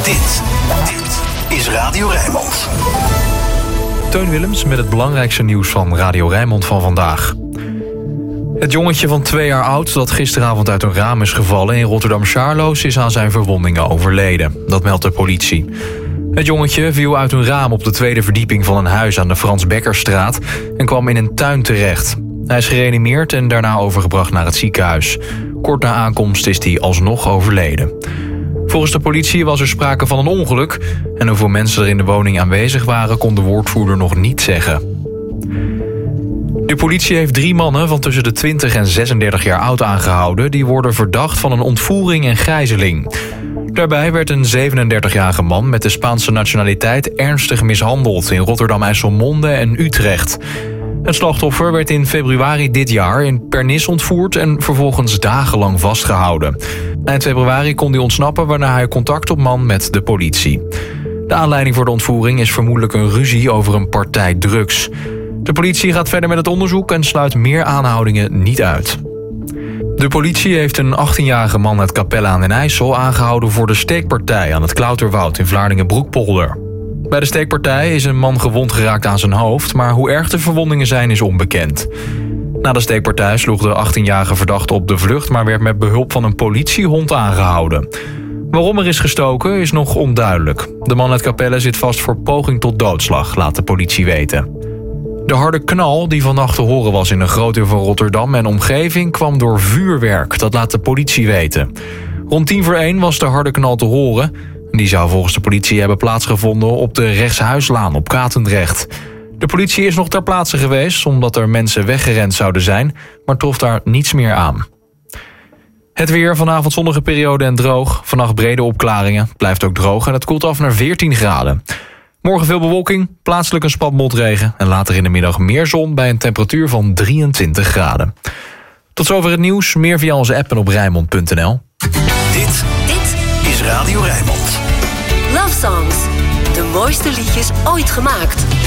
Dit is Radio Rijnmond. Teun Willems met het belangrijkste nieuws van Radio Rijnmond van vandaag. Het jongetje van 2 jaar oud dat gisteravond uit een raam is gevallen in Rotterdam-Charloes is aan zijn verwondingen overleden. Dat meldt de politie. Het jongetje viel uit een raam op de 2e verdieping van een huis aan de Frans Bekkerstraat en kwam in een tuin terecht. Hij is gereanimeerd en daarna overgebracht naar het ziekenhuis. Kort na aankomst is hij alsnog overleden. Volgens de politie was er sprake van een ongeluk en hoeveel mensen er in de woning aanwezig waren kon de woordvoerder nog niet zeggen. De politie heeft 3 mannen van tussen de 20 en 36 jaar oud aangehouden. Die worden verdacht van een ontvoering en gijzeling. Daarbij werd een 37-jarige man met de Spaanse nationaliteit ernstig mishandeld in Rotterdam-IJsselmonde en Utrecht. Het slachtoffer werd in februari dit jaar in Pernis ontvoerd en vervolgens dagenlang vastgehouden. Eind februari kon hij ontsnappen waarna hij contact opnam met de politie. De aanleiding voor de ontvoering is vermoedelijk een ruzie over een partij drugs. De politie gaat verder met het onderzoek en sluit meer aanhoudingen niet uit. De politie heeft een 18-jarige man uit Capelle aan den IJssel aangehouden voor de steekpartij aan het Klauterwoud in Vlaardingen-Broekpolder. Bij de steekpartij is een man gewond geraakt aan zijn hoofd, maar hoe erg de verwondingen zijn is onbekend. Na de steekpartij sloeg de 18-jarige verdachte op de vlucht, maar werd met behulp van een politiehond aangehouden. Waarom er is gestoken is nog onduidelijk. De man uit Capelle zit vast voor poging tot doodslag, laat de politie weten. De harde knal die vannacht te horen was in een groot deel van Rotterdam en omgeving kwam door vuurwerk, dat laat de politie weten. Rond 1:10 was de harde knal te horen. Die zou volgens de politie hebben plaatsgevonden op de Rechtshuislaan op Katendrecht. De politie is nog ter plaatse geweest omdat er mensen weggerend zouden zijn, maar trof daar niets meer aan. Het weer, vanavond zonnige periode en droog. Vannacht brede opklaringen, blijft ook droog en het koelt af naar 14 graden. Morgen veel bewolking, plaatselijk een spat motregen en later in de middag meer zon bij een temperatuur van 23 graden. Tot zover het nieuws, meer via onze app en op Rijnmond.nl. Dit is Radio Rijnmond. Love Songs. De mooiste liedjes ooit gemaakt.